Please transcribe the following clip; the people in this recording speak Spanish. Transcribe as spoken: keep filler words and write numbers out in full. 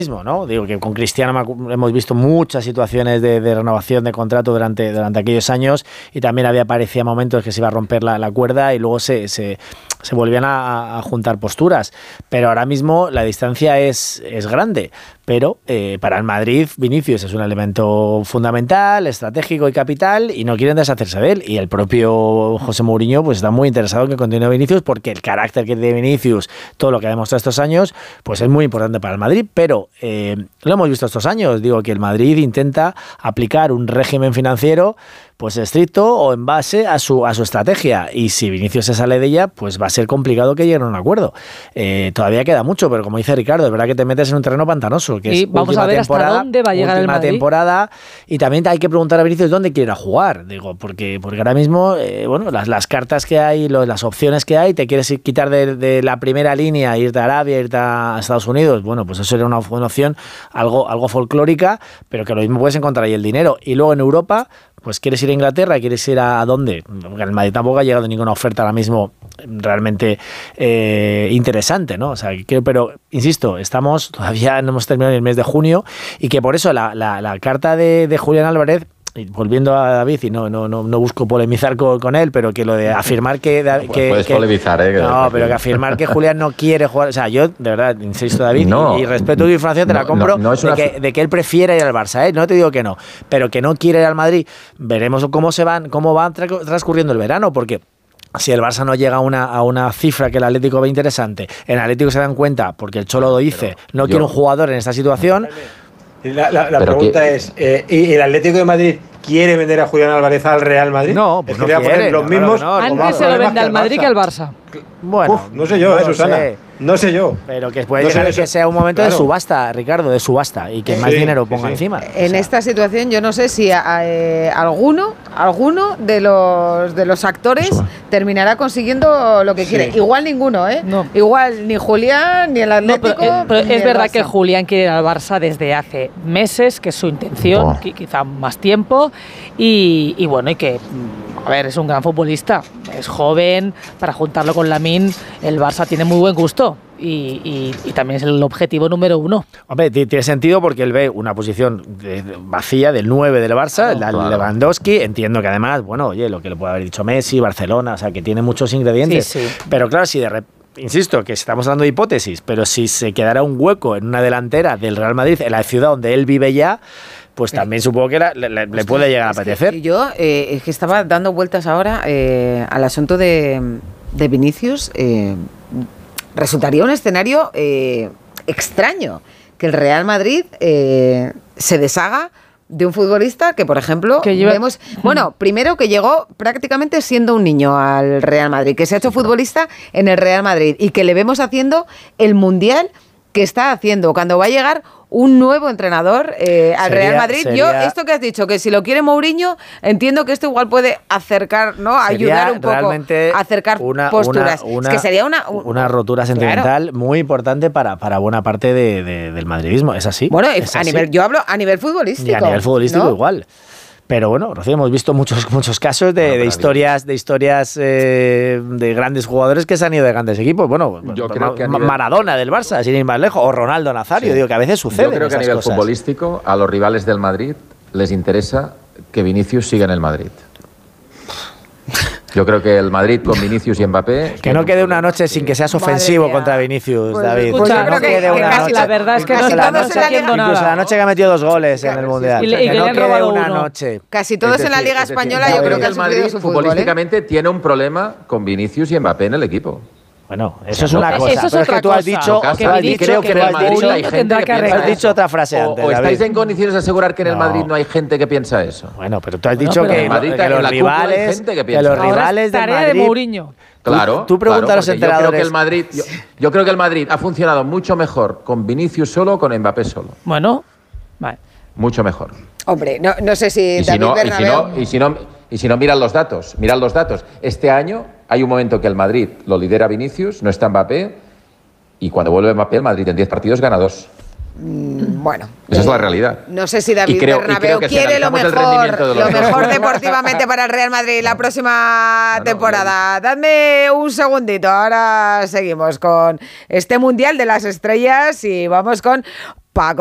¿no? Digo que con Cristiano hemos visto muchas situaciones de, de renovación de contrato durante, durante aquellos años y también había parecía momentos que se iba a romper la, la cuerda y luego se, se, se volvían a, a juntar posturas. Pero ahora mismo la distancia es, es grande. Pero eh, para el Madrid, Vinicius es un elemento fundamental, estratégico y capital y no quieren deshacerse de él. Y el propio José Mourinho pues está muy interesado en que continúe Vinicius porque el carácter que tiene Vinicius, todo lo que ha demostrado estos años, pues es muy importante para el Madrid. Pero eh, lo hemos visto estos años. Digo que el Madrid intenta aplicar un régimen financiero pues estricto o en base a su a su estrategia. Y si Vinicius se sale de ella, pues va a ser complicado que lleguen a un acuerdo. Eh, todavía queda mucho, pero como dice Ricardo, es verdad que te metes en un terreno pantanoso. Que y es vamos a ver hasta dónde va a llegar el Madrid. Temporada, y también hay que preguntar a Vinicius dónde quiere ir a jugar. Digo, porque, porque ahora mismo, eh, bueno, las, las cartas que hay, los, las opciones que hay, te quieres ir, quitar de, de la primera línea, irte a Arabia, irte a Estados Unidos. Bueno, pues eso era una, una opción algo, algo folclórica, pero que lo mismo puedes encontrar ahí el dinero. Y luego en Europa, pues quieres ir a Inglaterra, quieres ir a, a dónde. Porque el Madrid tampoco ha llegado ninguna oferta ahora mismo realmente eh, interesante, ¿no? O sea, que, pero insisto, estamos todavía no hemos terminado el mes de junio y que por eso la, la, la carta de, de Julián Álvarez, y volviendo a David, y no, no, no, no busco polemizar con, con él, pero que lo de afirmar que... que Puedes que, polemizar, ¿eh? Que no, pero que afirmar que Julián no quiere jugar... O sea, yo, de verdad, insisto, David, no, y, y respeto tu información, te no, la compro, no, no es de, que, de que él prefiere ir al Barça, ¿eh? No te digo que no, pero que no quiere ir al Madrid. Veremos cómo se van, cómo va transcurriendo el verano, porque... Si el Barça no llega a una, a una cifra que el Atlético ve interesante, en el Atlético se dan cuenta, porque el Cholo lo dice, no yo, quiere un jugador en esta situación... La, la, la pregunta que, es, eh, ¿y el Atlético de Madrid quiere vender a Julián Álvarez al Real Madrid? No, pues no quiere, poner los mismos... No, no, no, Antes se lo vende al Madrid que al Barça. Bueno, Uf, no sé yo, no eh, Susana. Sé. No sé yo. Pero que puede no llegar sé, que sea un momento claro. de subasta, Ricardo, de subasta, y que sí, más dinero ponga sí. encima. En o sea. esta situación yo no sé si eh, alguno, alguno de los de los actores Eso. terminará consiguiendo lo que sí. quiere. Igual ninguno, ¿eh? No. Igual ni Julián, ni el Atlético. No, pero, eh, pero ni es verdad Barça. que Julián quiere ir al Barça desde hace meses, que es su intención, oh. quizá más tiempo, y, y bueno, y que... A ver, es un gran futbolista, es joven, para juntarlo con Lamine, el Barça tiene muy buen gusto y, y, y también es el objetivo número uno. Hombre, tiene sentido porque él ve una posición de, de, vacía del nueve del Barça, claro, claro. Lewandowski, entiendo que además, bueno, oye, lo que le puede haber dicho Messi, Barcelona, o sea, que tiene muchos ingredientes, sí, sí. pero claro, si de repente... Insisto, que estamos hablando de hipótesis, pero si se quedara un hueco en una delantera del Real Madrid, en la ciudad donde él vive ya, pues también supongo que la, le, le, le puede llegar a apetecer. Que yo eh, es que estaba dando vueltas ahora eh, al asunto de, de Vinicius. Eh, resultaría un escenario eh, extraño que el Real Madrid eh, se deshaga de un futbolista que, por ejemplo, que lleva... vemos... Bueno, primero que llegó prácticamente siendo un niño al Real Madrid, que se ha hecho futbolista en el Real Madrid y que le vemos haciendo el Mundial que está haciendo. Cuando va a llegar un nuevo entrenador eh, al sería, Real Madrid, sería... yo, esto que has dicho, que si lo quiere Mourinho, entiendo que esto igual puede acercar, ¿no? Ayudar un poco a acercar una, posturas. Una, una, es que sería una... Un, una rotura sentimental claro. muy importante para, para buena parte de, de, del madridismo, ¿es así? Bueno, ¿Es a así? nivel, yo hablo a nivel futbolístico. Y a nivel futbolístico ¿no? igual. Pero bueno, Rocío, hemos visto muchos muchos casos de, bueno, de historias de historias eh, de grandes jugadores que se han ido de grandes equipos. Bueno, yo creo que nivel... Maradona del Barça, sin ir más lejos, o Ronaldo Nazario, sí. digo que a veces sucede. Yo creo que a nivel cosas. futbolístico a los rivales del Madrid les interesa que Vinicius siga en el Madrid. Yo creo que el Madrid con Vinicius y Mbappé... Que no quede una noche sin que seas ofensivo contra Vinicius, pues, David. Pues yo creo que, que, que casi la verdad es que no está haciendo nada. Incluso la noche que ha metido dos goles en el Mundial. Y le, y que le no han quede robado una uno. noche. Casi todos es decir, en la Liga Española decir, yo creo que el Madrid futbolísticamente ¿eh? tiene un problema con Vinicius y Mbappé en el equipo. Bueno, eso es una cosa. Eso es pero otra es que tú has dicho, cosa. que has dicho, creo que, que en el Madrid hay gente que, que piensa has dicho otra frase o, antes. O estáis David. en condiciones de asegurar que en el no. Madrid no hay gente que piensa eso. Bueno, pero tú has bueno, dicho que, Madrid, que los rivales, que, que los rivales del Madrid. De Mourinho. Claro. Tú, tú preguntas claro, a los entrenadores. Yo creo que el Madrid, yo, yo creo que el Madrid ha funcionado mucho mejor con Vinicius solo o con Mbappé solo. Bueno, vale. Mucho mejor. Hombre, no, no sé si y David si no, Bernabéu... y si no, y si no, y si no mirad los datos, mirad los datos. Este año hay un momento que el Madrid lo lidera Vinicius, no está Mbappé, y cuando vuelve Mbappé el Madrid en diez partidos gana dos. Mm, bueno. Esa eh, es la realidad. No sé si David creo, Bernabéu si quiere lo mejor, lo mejor deportivamente para el Real Madrid la próxima no, temporada. No, no. Dadme un segundito. Ahora seguimos con este Mundial de las Estrellas y vamos con Paco